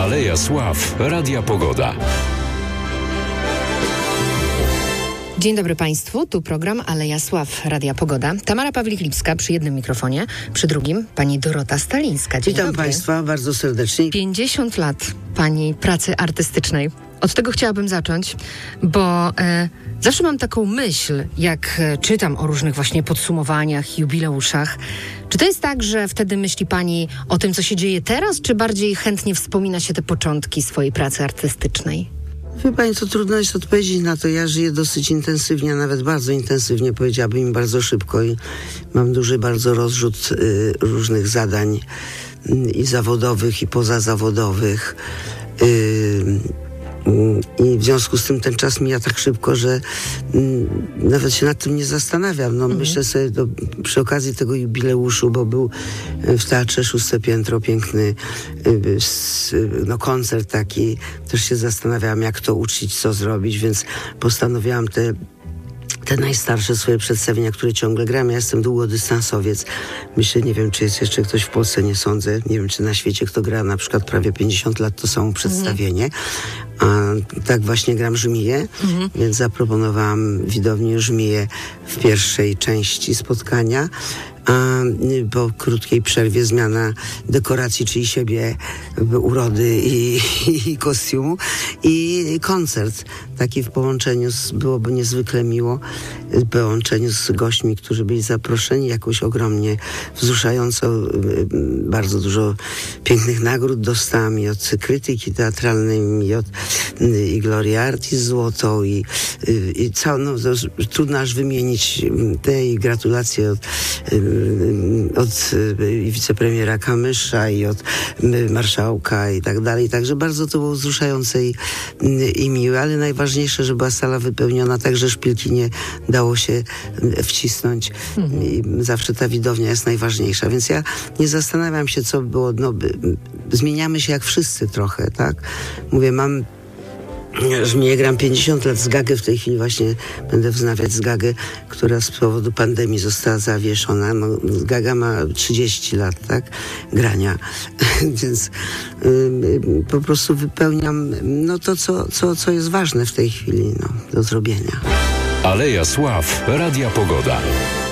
Aleja Sław, Radia Pogoda. Dzień dobry Państwu, tu program Aleja Sław, Radia Pogoda. Tamara Pawlik-Lipska przy jednym mikrofonie, przy drugim pani Dorota Stalińska. Dzień Witam dobry. Państwa bardzo serdecznie. 50 lat pani pracy artystycznej. Od tego chciałabym zacząć, bo zawsze mam taką myśl, jak czytam o różnych właśnie podsumowaniach, jubileuszach. Czy to jest tak, że wtedy myśli pani o tym, co się dzieje teraz, czy bardziej chętnie wspomina się te początki swojej pracy artystycznej? Wie Pani, to trudno jest odpowiedzieć na to. Ja żyję dosyć intensywnie, a nawet bardzo intensywnie, powiedziałabym, bardzo szybko i mam duży bardzo rozrzut różnych zadań i zawodowych, i pozazawodowych. I w związku z tym ten czas mija tak szybko, że nawet się nad tym nie zastanawiam. Myślę sobie przy okazji tego jubileuszu, bo był w Teatrze Szóste Piętro piękny koncert taki. Też się zastanawiałam, jak to uczcić, co zrobić, więc postanowiłam te najstarsze swoje przedstawienia, które ciągle gram. Ja jestem długodystansowiec. Myślę, nie wiem, czy jest jeszcze ktoś w Polsce, nie sądzę. Nie wiem, czy na świecie kto gra na przykład prawie 50 lat to samo przedstawienie. A tak właśnie gram Żmiję, więc zaproponowałam widowni Żmiję w pierwszej części spotkania. A po krótkiej przerwie zmiana dekoracji, czyli siebie, urody i kostiumu i koncert. Taki w połączeniu byłoby niezwykle miło, w połączeniu z gośćmi, którzy byli zaproszeni, jakoś ogromnie wzruszająco. Bardzo dużo pięknych nagród dostałam i od krytyki teatralnej, i Gloria Artis złotą i całą, trudno aż wymienić te i gratulacje od wicepremiera Kamysza i od marszałka i tak dalej. Także bardzo to było wzruszające i miłe, ale najważniejsze, że była sala wypełniona tak, że szpilki nie dało się wcisnąć. I zawsze ta widownia jest najważniejsza. Więc ja nie zastanawiam się, co było. Zmieniamy się jak wszyscy trochę, tak? Mówię, Żmiję gram 50 lat z Gagę, w tej chwili właśnie będę wznawiać z Gagę, która z powodu pandemii została zawieszona. Gaga ma 30 lat, tak, grania, więc po prostu wypełniam to, co jest ważne w tej chwili do zrobienia. Aleja Sław, Radia Pogoda.